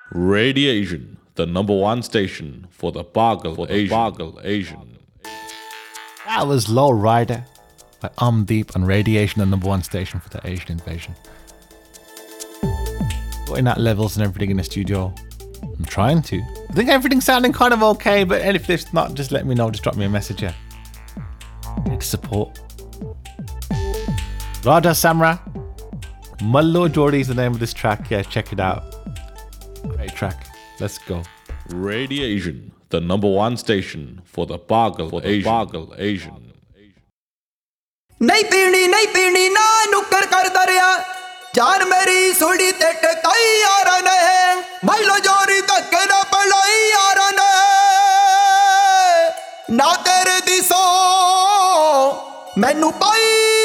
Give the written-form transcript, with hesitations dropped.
Radiation, the number one station for the Pagal Asian. That was Low Rider by Omdeep on Radiation, the number one station for the Asian invasion. Putting out levels and everything in the studio. I'm trying to. I think everything's sounding kind of okay, but if it's not, just let me know. Just drop me a message here. Need support. Raja Samra. Mallo Jodi is the name of this track. Yeah, check it out. Great track. Let's go. Radiation, the number one station for the Pagal Asian. नहीं पीनी ना नुक्कर कर दरिया जान मेरी सुड़ी ते टकाई यार ने मल्लो जोरी तक ना पलाई यार ने ना तेरे दिसो मैनू पाई